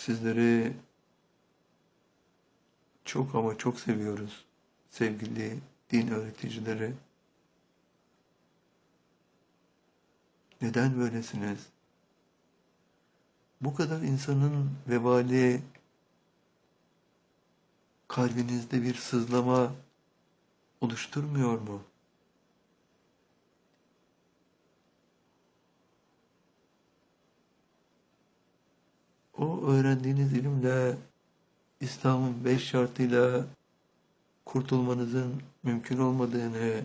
Sizleri çok ama çok seviyoruz. Sevgili din öğreticileri. Neden böylesiniz? Bu kadar insanın vebali kalbinizde bir sızlama oluşturmuyor mu? O öğrendiğiniz ilimle İslam'ın 5 şartıyla kurtulmanızın mümkün olmadığını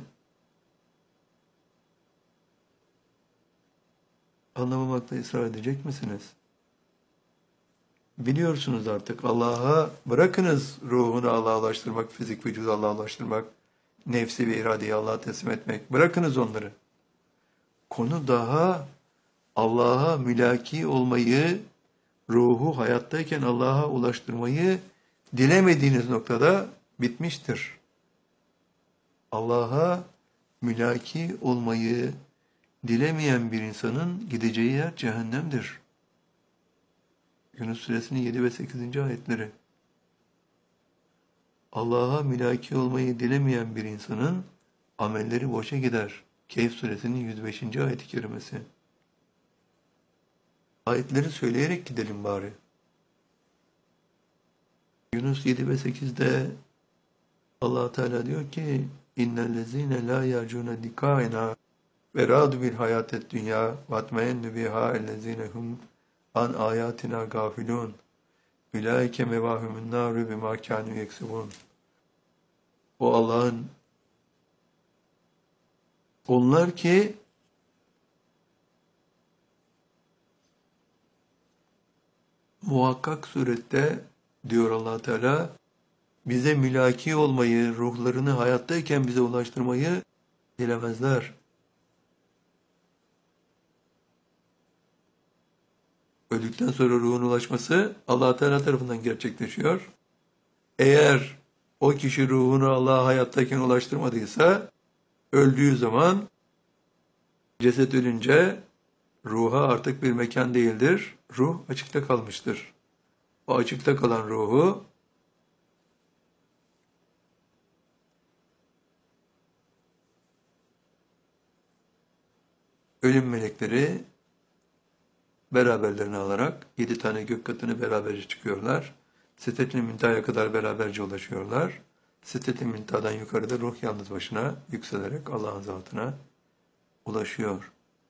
anlamamakta ısrar edecek misiniz? Biliyorsunuz artık Allah'a bırakınız ruhunu Allah'a ulaştırmak, fizik vücudu Allah'a ulaştırmak, nefsi ve iradeyi Allah'a teslim etmek. Bırakınız onları. Konu daha Allah'a mülaki olmayı, ruhu hayattayken Allah'a ulaştırmayı dilemediğiniz noktada bitmiştir. Allah'a mülaki olmayı dilemeyen bir insanın gideceği yer cehennemdir. Yunus Suresinin 7 ve 8. ayetleri. Allah'a mülaki olmayı dilemeyen bir insanın amelleri boşa gider. Kehf Suresinin 105. ayet-i kerimesi. Ayetleri söyleyerek gidelim bari. Yunus 7 ve 8'de Allah Teala diyor ki İnnellezîne lâ yâcûne likâenâ ve râdu bil hayâted dünyâ ve atmeyennü bihâ ellezîne hum an âyâtinâ gâfilûn ulaike mevâhumun nâru bimâ kânû yeksibûn. O Allah'ın onlar ki muhakkak surette diyor Allah Teala bize mülaki olmayı, ruhlarını hayattayken bize ulaştırmayı dilemezler. Öldükten sonra ruhun ulaşması Allah Teala tarafından gerçekleşiyor. Eğer o kişi ruhunu Allah'a hayattayken ulaştırmadıysa, öldüğü zaman ceset ölünce ruha artık bir mekan değildir. Ruh açıkta kalmıştır. O açıkta kalan ruhu ölüm melekleri beraberlerini alarak 7 tane gök katını beraberce çıkıyorlar. Sidret-i Münteha'ya kadar beraberce ulaşıyorlar. Sidret-i Münteha'dan yukarıda ruh yalnız başına yükselerek Allah'ın zatına ulaşıyor.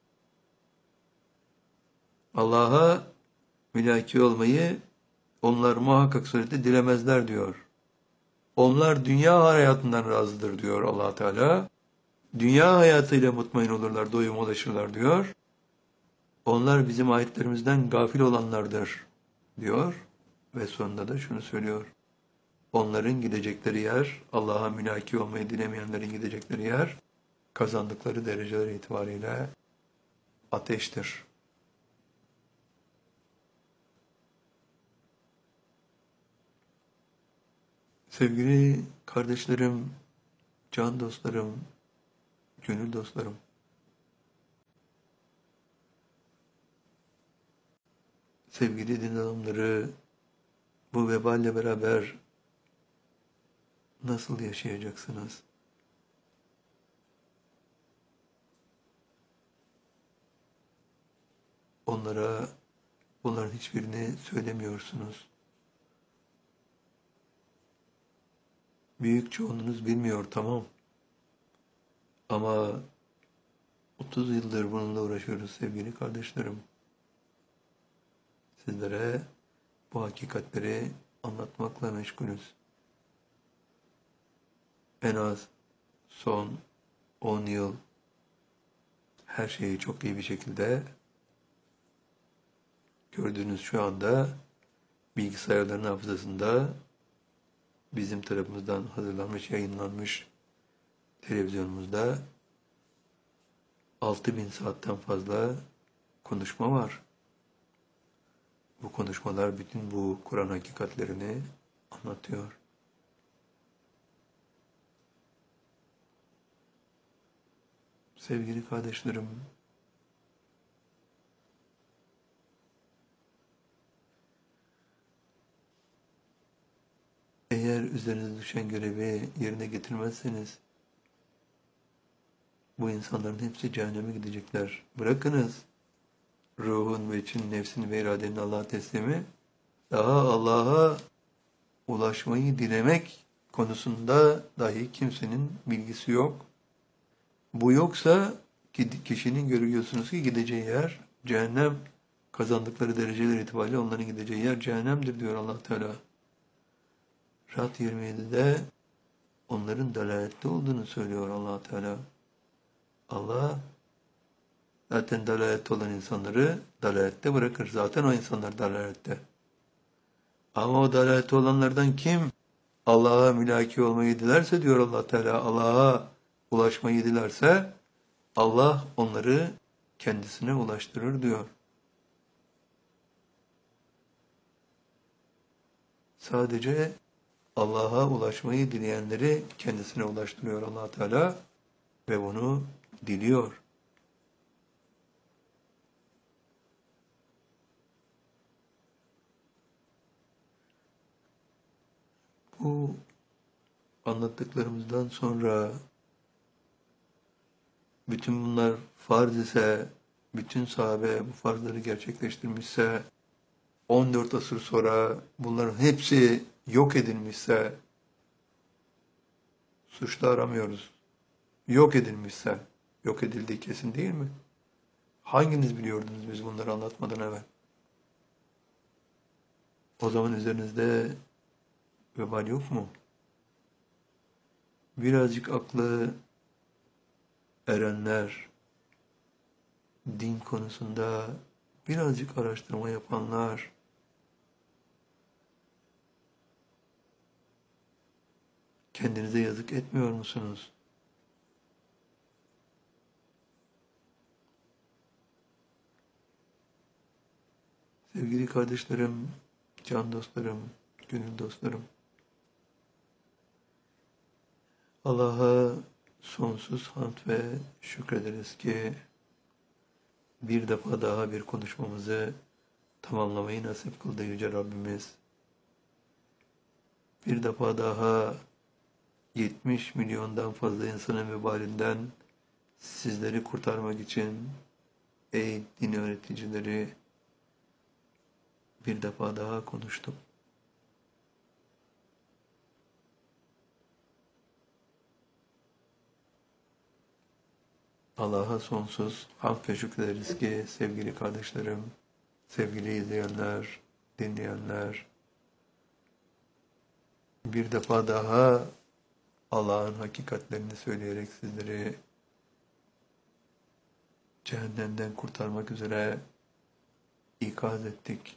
Allah'a mülaki olmayı onlar muhakkak surette dilemezler diyor. Onlar dünya hayatından razıdır diyor Allah Teala. Dünya hayatıyla mutmain olurlar, doyuma ulaşırlar diyor. Onlar bizim ayetlerimizden gafil olanlardır diyor ve sonunda da şunu söylüyor. Onların gidecekleri yer, Allah'a mülaki olmayı dilemeyenlerin gidecekleri yer, kazandıkları dereceler itibariyle ateştir. Sevgili kardeşlerim, can dostlarım, gönül dostlarım, sevgili din adamları, bu veballe beraber nasıl yaşayacaksınız? Onlara bunların hiçbirini söylemiyorsunuz. Büyük çoğunluğunuz bilmiyor, tamam. Ama 30 yıldır bununla uğraşıyoruz sevgili kardeşlerim. Sizlere bu hakikatleri anlatmakla meşgulüz. En az son 10 yıl her şeyi çok iyi bir şekilde gördüğünüz şu anda bilgisayarların hafızasında bizim tarafımızdan hazırlanmış, yayınlanmış televizyonumuzda 6.000 saatten fazla konuşma var. Bu konuşmalar bütün bu Kur'an hakikatlerini anlatıyor. Sevgili kardeşlerim, Eğer üzerinize düşen görevi yerine getirmezseniz bu insanların hepsi cehenneme gidecekler. Bırakınız ruhun ve için nefsini ve iradenin Allah'a teslimi, daha Allah'a ulaşmayı dilemek konusunda dahi kimsenin bilgisi yok. Bu yoksa kişinin görüyorsunuz ki gideceği yer cehennem, kazandıkları dereceler itibariyle onların gideceği yer cehennemdir diyor Allah Teala. Rad 27'de onların dalalette olduğunu söylüyor Allah Teala. Allah zaten dalalette olan insanları dalalette bırakır. Zaten o insanlar dalalette. Ama o dalalette olanlardan kim Allah'a mülaki olmayı dilerse diyor Allah Teala, Allah'a ulaşmayı dilerse Allah onları kendisine ulaştırır diyor. Sadece Allah'a ulaşmayı dileyenleri kendisine ulaştırıyor Allah Teala ve bunu diliyor. Bu anlattıklarımızdan sonra bütün bunlar farz ise, bütün sahabe bu farzları gerçekleştirmişse, 14 asır sonra bunların hepsi yok edilmişse, suçlu aramıyoruz. Yok edilmişse, yok edildiği kesin değil mi? Hanginiz biliyordunuz biz bunları anlatmadan evvel? O zaman üzerinizde vebal yok mu? Birazcık aklı erenler, din konusunda birazcık araştırma yapanlar, kendinize yazık etmiyor musunuz? Sevgili kardeşlerim, can dostlarım, gönül dostlarım, Allah'a sonsuz hamd ve şükrederiz ki bir defa daha bir konuşmamızı tamamlamayı nasip kıldı Yüce Rabbimiz. Bir defa daha 70 milyondan fazla insanın vebalinden sizleri kurtarmak için ey din öğreticileri bir defa daha konuştum. Allah'a sonsuz hamd ve şükrederiz ki sevgili kardeşlerim, sevgili izleyenler, dinleyenler, bir defa daha Allah'ın hakikatlerini söyleyerek sizleri cehennemden kurtarmak üzere ikaz ettik.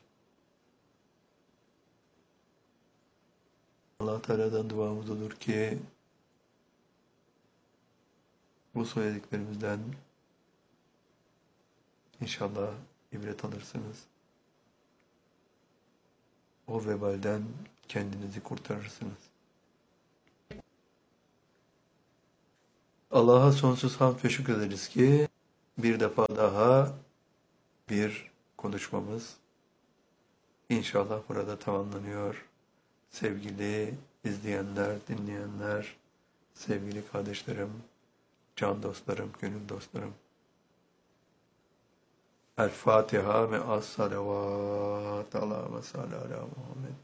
Allah Teala'dan duamız olur ki bu söylediklerimizden inşallah ibret alırsınız. O vebalden kendinizi kurtarırsınız. Allah'a sonsuz hamd ve şükrederiz ki bir defa daha bir konuşmamız inşallah burada tamamlanıyor. Sevgili izleyenler, dinleyenler, sevgili kardeşlerim, can dostlarım, gönül dostlarım. El Fatiha ve as-salavat ala ve salli ala Muhammed.